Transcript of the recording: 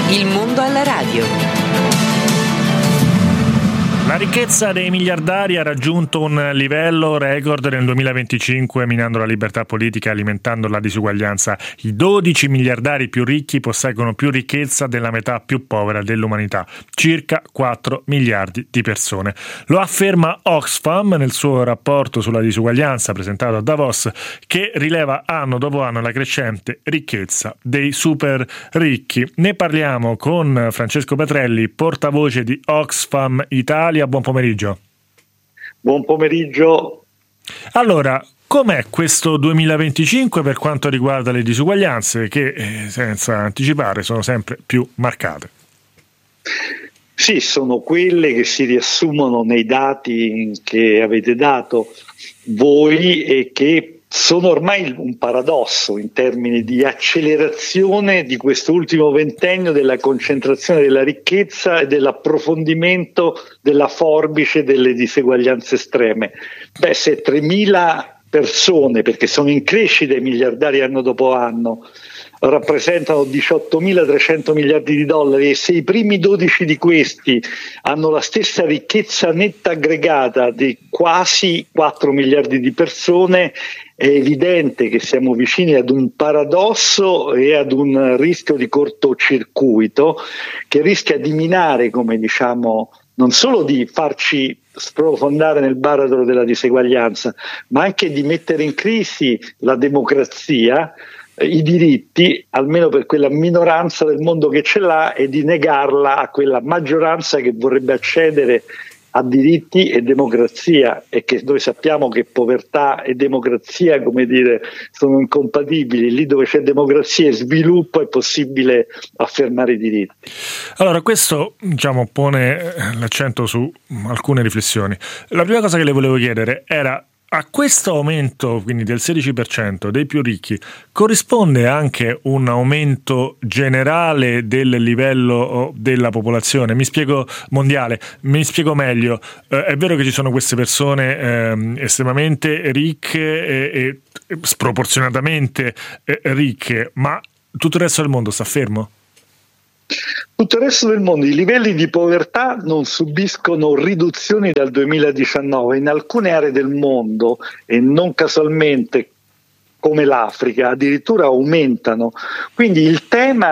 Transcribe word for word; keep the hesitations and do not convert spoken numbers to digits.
Il mondo alla radio. La ricchezza dei miliardari ha raggiunto un livello record nel duemilaventicinque, minando la libertà politica e alimentando la disuguaglianza. I dodici miliardari più ricchi posseggono più ricchezza della metà più povera dell'umanità, circa quattro miliardi di persone. Lo afferma Oxfam nel suo rapporto sulla disuguaglianza presentato a Davos, che rileva anno dopo anno la crescente ricchezza dei super ricchi. Ne parliamo con Francesco Petrelli, portavoce di Oxfam Italia. Buon pomeriggio. Buon pomeriggio. Allora, com'è questo duemilaventicinque per quanto riguarda le disuguaglianze che, eh, senza anticipare, sono sempre più marcate? Sì, sono quelle che si riassumono nei dati che avete dato voi e che sono ormai un paradosso in termini di accelerazione di questo ultimo ventennio della concentrazione della ricchezza e dell'approfondimento della forbice delle diseguaglianze estreme. Beh, se tremila persone, perché sono in crescita i miliardari anno dopo anno, rappresentano diciottomilatrecento miliardi di dollari e se i primi dodici di questi hanno la stessa ricchezza netta aggregata di quasi quattro miliardi di persone, è evidente che siamo vicini ad un paradosso e ad un rischio di cortocircuito che rischia di minare, come diciamo, non solo di farci sprofondare nel baratro della diseguaglianza, ma anche di mettere in crisi la democrazia, i diritti, almeno per quella minoranza del mondo che ce l'ha, e di negarla a quella maggioranza che vorrebbe accedere a diritti e democrazia, e che noi sappiamo che povertà e democrazia, come dire, sono incompatibili. Lì dove c'è democrazia e sviluppo è possibile affermare i diritti. Allora, questo diciamo pone l'accento su alcune riflessioni. La prima cosa che le volevo chiedere era: a questo aumento, quindi del sedici per cento dei più ricchi, corrisponde anche un aumento generale del livello della popolazione? Mi spiego mondiale, mi spiego meglio. Eh, è vero che ci sono queste persone eh, estremamente ricche e, e sproporzionatamente eh, ricche, ma tutto il resto del mondo sta fermo? Tutto il resto del mondo, i livelli di povertà non subiscono riduzioni dal duemiladiciannove. In alcune aree del mondo, e non casualmente come l'Africa, addirittura aumentano. Quindi il tema